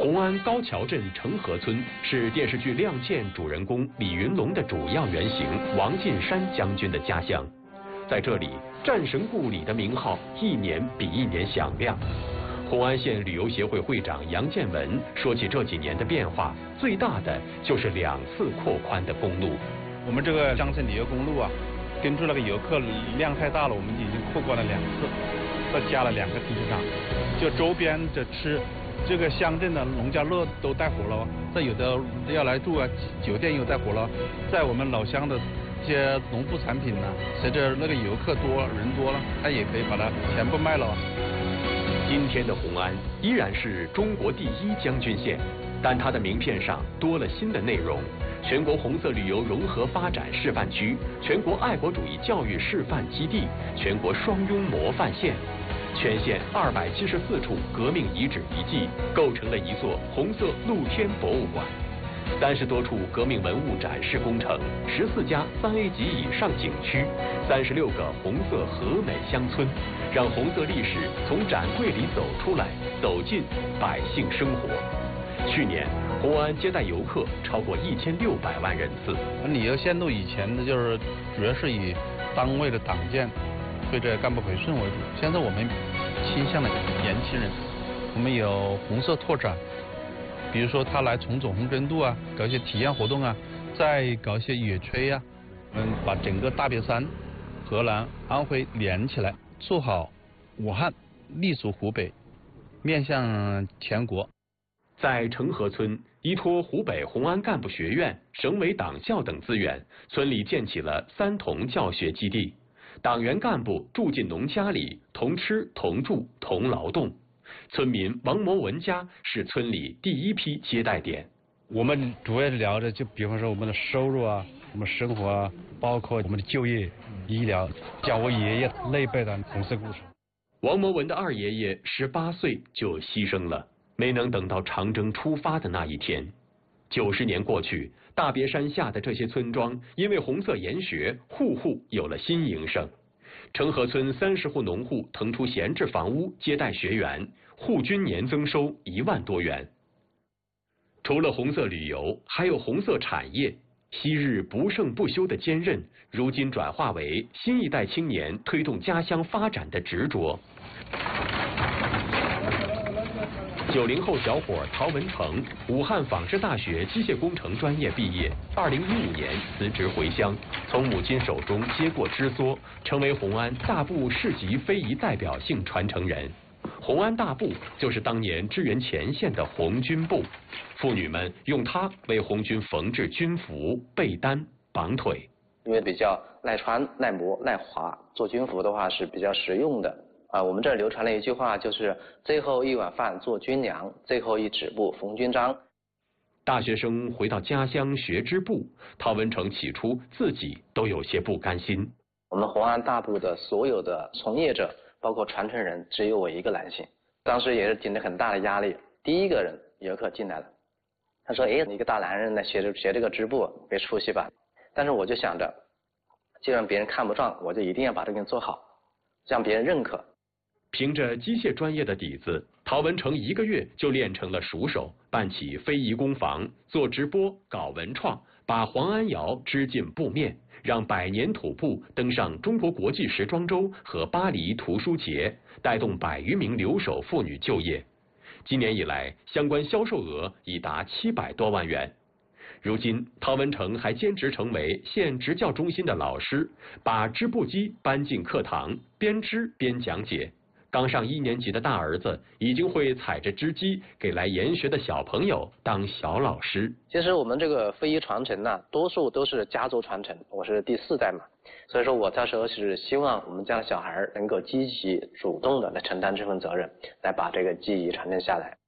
红安高桥镇成河村是电视剧《亮剑》主人公李云龙的主要原型王进山将军的家乡。在这里，战神故里的名号一年比一年响亮。红安县旅游协会会长杨建文说起这几年的变化，最大的就是2次扩宽的公路。 我们这个乡村旅游公路啊，跟住那个游客量太大了，我们已经扩宽了2次，再加了2个停车场，就周边的吃。这个乡镇的农家乐都带活了，这有的要来住啊，酒店又带活了。在我们老乡的一些农副产品呢，随着那个游客多人多了，他也可以把它全部卖了。 今天的红安依然是中国第1将军县，但它的名片上多了新的内容：全国红色旅游融合发展示范区、全国爱国主义教育示范基地、全国双拥模范县。全县274处革命遗址遗迹构成了一座红色露天博物馆，30多处革命文物展示工程，14家3A 级以上景区，36个红色和美乡村，让红色历史从展柜里走出来，走进百姓生活。去年，红安接待游客超过1600万人次。 旅游线路以前呢，就是主要是以单位的党建对这干部培训为主，现在我们倾向了年轻人，我们有红色拓展，比如说他来重走红针渡啊，搞一些体验活动啊，再搞一些野炊啊，我们把整个大别山、河南、安徽连起来，做好武汉立足湖北，面向全国。 在成河村，依托湖北红安干部学院、省委党校等资源，村里建起了3同教学基地。党员干部住进农家里，同吃同住同劳动。村民王某文家是村里第1批接待点。 我们主要聊的就比方说我们的收入啊，我们生活啊，包括我们的就业、医疗，讲我爷爷那一辈的红色故事。 王某文的2爷爷18岁就牺牲了，没能等到长征出发的那一天。90年过去，大别山下的这些村庄因为红色研学，户户有了新营生。成河村30户农户腾出闲置房屋接待学员，户均年增收1万多元。除了红色旅游，还有红色产业。昔日不胜不休的坚韧，如今转化为新一代青年推动家乡发展的执着。90后小伙陶文成，武汉纺织大学机械工程专业毕业，2015年辞职回乡，从母亲手中接过支梭，成为红安大布市级非遗代表性传承人。红安大布就是当年支援前线的红军布，妇女们用它为红军缝制军服、被单、绑腿。 因为比较耐穿、耐磨、耐滑，做军服的话是比较实用的。我们这儿流传了一句话，就是最后一碗饭做军粮，最后一纸布缝军章。 大学生回到家乡学织布，陶文成起初自己都有些不甘心。 我们红安大布的所有的从业者，包括传承人，只有我一个男性。当时也是顶着很大的压力，第一个人游客进来了，他说：“哎，你一个大男人来学这个织布，别出息吧。”但是我就想着，既然别人看不上，我就一定要把这个做好，让别人认可。 凭着机械专业的底子，陶文成1个月就练成了熟手，办起非遗工坊，做直播，搞文创，把黄安窑织进布面，让百年土布登上中国国际时装周和巴黎图书节，带动100余名留守妇女就业。今年以来，相关销售额已达700多万元。如今，陶文成还兼职成为县职教中心的老师，把织布机搬进课堂，边织边讲解。刚上1年级的大儿子已经会踩着织机给来研学的小朋友当小老师。 其实我们这个非遗传承呢，多数都是家族传承，我是第4代嘛，所以说我到时候是希望我们家的小孩能够积极主动的来承担这份责任，来把这个技艺传承下来。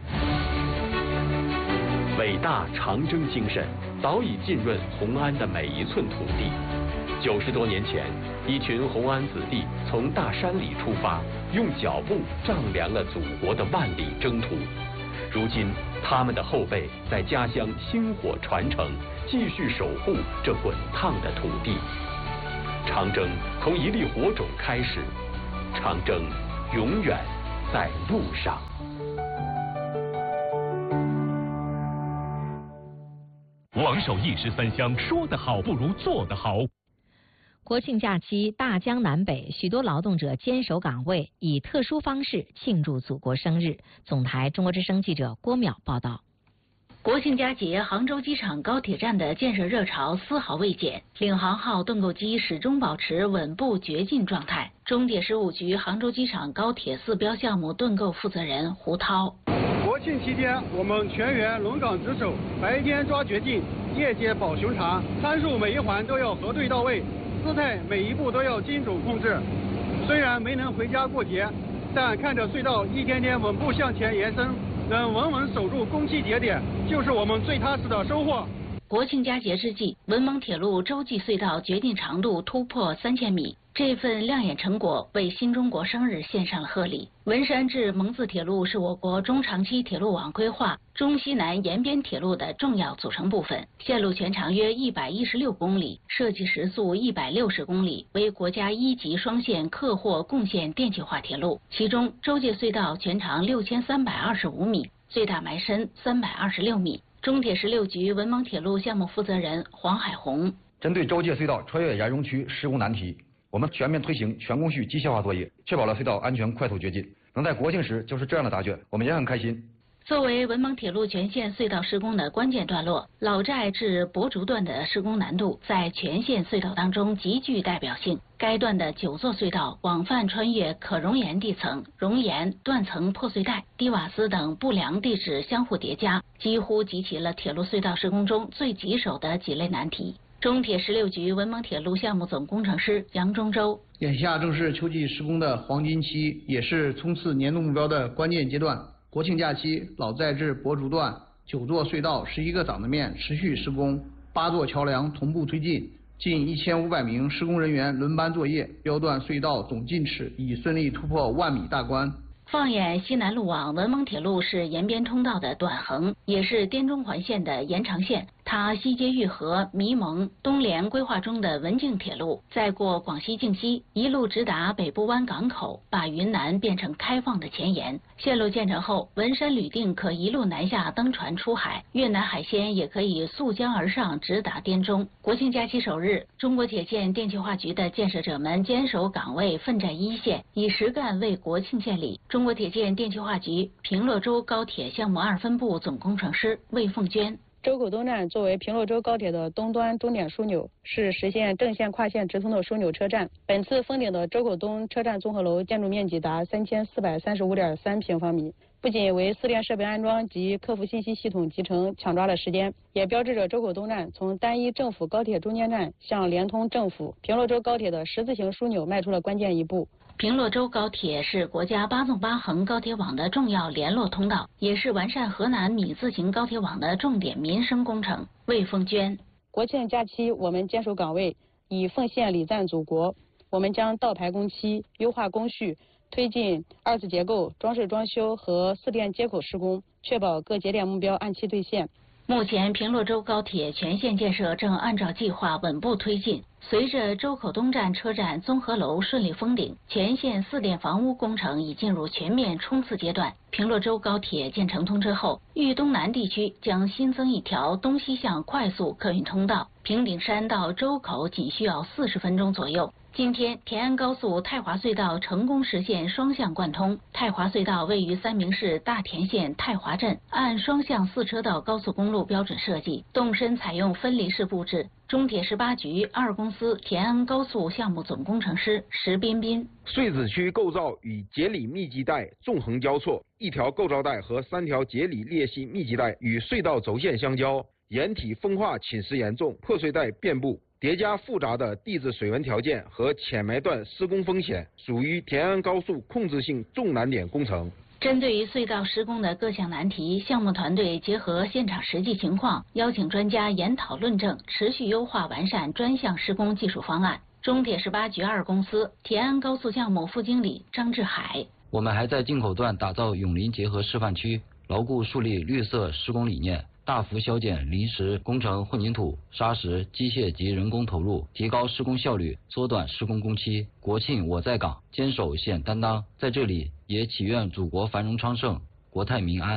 伟大长征精神早已浸润红安的每一寸土地。90多年前，一群红安子弟从大山里出发，用脚步丈量了祖国的万里征途。如今，他们的后辈在家乡薪火传承，继续守护这滚烫的土地。长征从一粒火种开始，长征永远在路上。 广手一石三香，说得好不如做得好。 国庆假期，大江南北许多劳动者坚守岗位，以特殊方式庆祝祖国生日。总台中国之声记者郭淼报道。 国庆佳节，杭州机场高铁站的建设热潮丝毫未减，领航号盾构机始终保持稳步掘进状态。中铁十五局杭州机场高铁4标项目盾构负责人胡涛： 国庆期间，我们全员轮岗值守，白天抓掘进，夜间保巡查，参数每一环都要核对到位，姿态每一步都要精准控制。虽然没能回家过节，但看着隧道一天天稳步向前延伸，能稳稳守住工期节点，就是我们最踏实的收获。 国庆佳节之际，文蒙铁路洲际隧道掘进长度突破3000米，这份亮眼成果为新中国生日献上了贺礼。文山至蒙自铁路是我国中长期铁路网规划中西南沿边铁路的重要组成部分，线路全长约116公里，设计时速160公里，为国家1级双线客货共线电气化铁路。其中，洲界隧道全长6325米，最大埋深326米。中铁16局文蒙铁路项目负责人黄海红： 针对洲界隧道穿越岩溶区施工难题，我们全面推行全工序机械化作业，确保了隧道安全快速掘进。能在国庆时就是这样的答卷，我们也很开心。 作为文蒙铁路全线隧道施工的关键段落，老寨至博竹段的施工难度在全线隧道当中极具代表性。该段的9座隧道广泛穿越可熔岩地层、熔岩、断层破碎带、低瓦斯等不良地质相互叠加，几乎集齐了铁路隧道施工中最棘手的几类难题。中铁16局文蒙铁路项目总工程师杨中洲： 眼下正是秋季施工的黄金期，也是冲刺年度目标的关键阶段。国庆假期，老寨至博竹段9座隧道11个挡的面持续施工，8座桥梁同步推进，近1500名施工人员轮班作业，标段隧道总进尺已顺利突破10000米大关。 放眼西南路网，文蒙铁路是沿边通道的短横，也是滇中环线的延长线。它西接玉河、弥蒙、东连规划中的文静铁路，再过广西靖西，一路直达北部湾港口，把云南变成开放的前沿。线路建成后，文山旅定可一路南下登船出海，越南海鲜也可以溯江而上直达滇中。国庆假期首日，中国铁建电气化局的建设者们坚守岗位，奋战一线，以实干为国庆献礼。中国铁建电气化局平洛州高铁项目2分部总工程师魏凤娟： 周口东站作为平洛州高铁的东端终点枢纽，是实现正线跨线直通的枢纽车站。本次封顶的周口东车站综合楼建筑面积达3435.3平方米，不仅为4电设备安装及客服信息系统集成抢抓了时间，也标志着周口东站从单一政府高铁中间站向联通政府平洛州高铁的十字形枢纽迈出了关键一步。 平洛州高铁是国家8纵8横高铁网的重要联络通道，也是完善河南米字形高铁网的重点民生工程。魏凤娟： 国庆假期，我们坚守岗位，以奉献礼赞祖国。我们将倒排工期，优化工序，推进2次结构、装饰装修和4电接口施工，确保各节点目标按期兑现。 目前，平洛州高铁全线建设正按照计划稳步推进。随着周口东站车站综合楼顺利封顶，全线4电房屋工程已进入全面冲刺阶段。平洛州高铁建成通车后，豫东南地区将新增一条东西向快速客运通道，平顶山到周口仅需要40分钟左右。今天，田安高速太华隧道成功实现双向贯通。太华隧道位于三明市大田县太华镇，按双向4车道高速公路标准设计，动身采用分离式布置。中铁18局2公司田安高速项目总工程师石彬彬： 穗子区构造与节理密集带纵横交错，1条构造带和3条节理裂隙密集带与隧道轴线相交，岩体风化侵蚀严重，破碎带遍布。叠加复杂的地质水文条件和浅埋段施工风险，属于田安高速控制性重难点工程。 针对于隧道施工的各项难题，项目团队结合现场实际情况，邀请专家研讨论证，持续优化完善专项施工技术方案。中铁18局2公司田安高速项目副经理张志海： 我们还在进口段打造永林结合示范区，牢固树立绿色施工理念，大幅削减临时工程混凝土、砂石、机械及人工投入，提高施工效率，缩短施工工期。国庆我在岗，坚守险担当，在这里也祈愿祖国繁荣昌盛，国泰民安。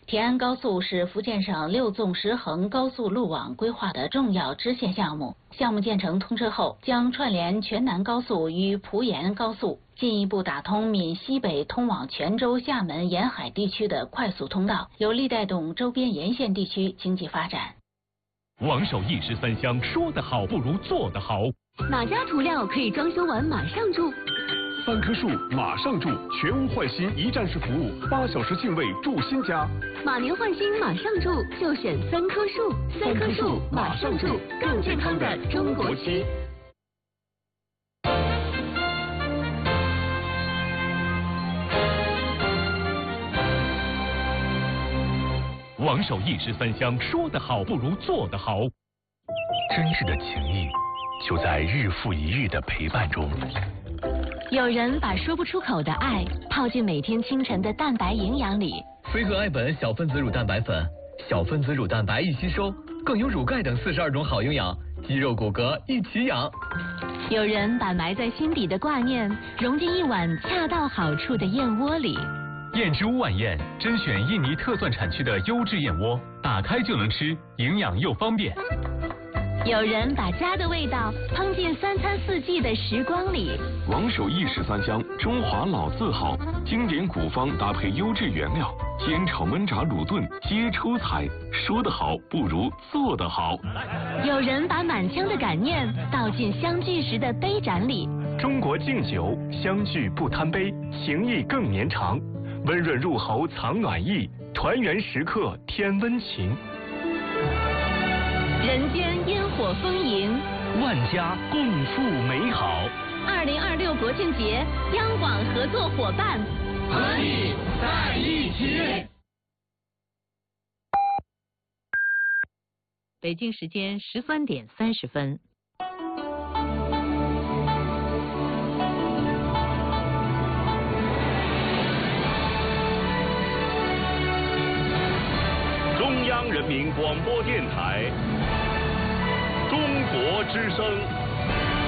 田安高速是福建省6纵10横高速路网规划的重要支线项目。项目建成通车后，将串联全南高速与蒲沿高速，进一步打通闽西北通往泉州、厦门沿海地区的快速通道，有力带动周边沿线地区经济发展。 王守义13香，说得好不如做得好。 哪家涂料可以装修完马上住 ？3棵树马上住，全屋换新一站式服务，8小时净位住新家。 马年换新马上住，就选3棵树。3棵树马上住，更健康的中国区。 王守义13香，说得好不如做得好。真挚的情谊，就在日复一日的陪伴中。 有人把说不出口的爱泡进每天清晨的蛋白营养里。 飞鹤爱本小分子乳蛋白粉，小分子乳蛋白易吸收，更有乳钙等42种好营养，肌肉骨骼一起养。 有人把埋在心底的挂念融进一碗恰到好处的燕窝里。 燕之屋晚宴甄选印尼特蒜产区的优质燕窝，打开就能吃，营养又方便。 有人把家的味道烹进3餐4季的时光里。 王守义13香，中华老字号，经典古方搭配优质原料，煎炒焖炸卤炖皆出彩。说得好不如做得好。 有人把满腔的感念倒进相聚时的杯盏里。 中国敬酒，相聚不贪杯，情谊更绵长。温润入喉藏暖意，团圆时刻添温情。 人间烟火丰盈， 万家共赴美好。 2026国庆节，央广合作伙伴和你在一起。 北京时间13点30分。 中央人民广播电台，中国之声。